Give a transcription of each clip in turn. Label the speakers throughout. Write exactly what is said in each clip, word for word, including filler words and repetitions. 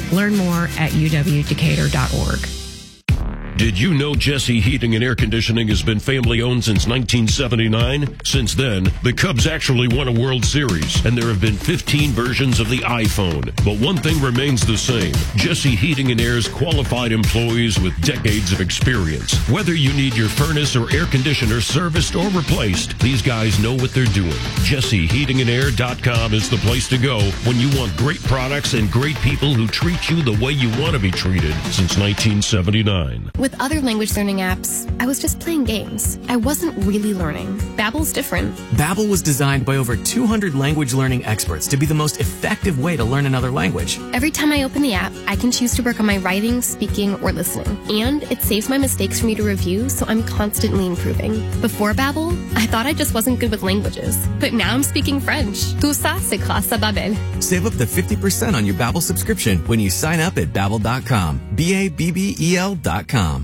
Speaker 1: Learn more at u w decatur dot org.
Speaker 2: Did you know Jesse Heating and Air Conditioning has been family-owned since nineteen seventy-nine? Since then, the Cubs actually won a World Series, and there have been fifteen versions of the iPhone. But one thing remains the same. Jesse Heating and Air's qualified employees with decades of experience. Whether you need your furnace or air conditioner serviced or replaced, these guys know what they're doing. Jesse Heating and Air dot com is the place to go when you want great products and great people who treat you the way you want to be treated since nineteen seventy-nine.
Speaker 3: With other language learning apps, I was just playing games. I wasn't really learning. Babbel's different.
Speaker 4: Babbel was designed by over two hundred language learning experts to be the most effective way to learn another language.
Speaker 3: Every time I open the app, I can choose to work on my writing, speaking, or listening. And it saves my mistakes for me to review, so I'm constantly improving. Before Babbel, I thought I just wasn't good with languages. But now I'm speaking French. Tout ça, c'est grâce à Babbel.
Speaker 4: Save up to fifty percent on your Babbel subscription when you sign up at babbel dot com. B A B B E L dot com.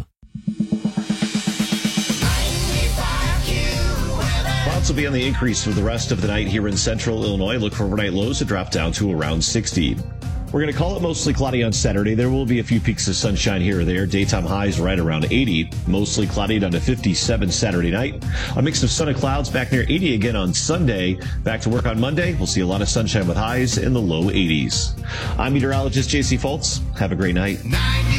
Speaker 5: Clouds will be on the increase for the rest of the night here in central Illinois. Look for overnight lows to drop down to around sixty. We're going to call it mostly cloudy on Saturday. There will be a few peaks of sunshine here or there. Daytime highs right around eighty. Mostly cloudy down to fifty-seven Saturday night. A mix of sun and clouds back near eighty again on Sunday. Back to work on Monday. We'll see a lot of sunshine with highs in the low eighties. I'm meteorologist J C Foltz. Have a great night.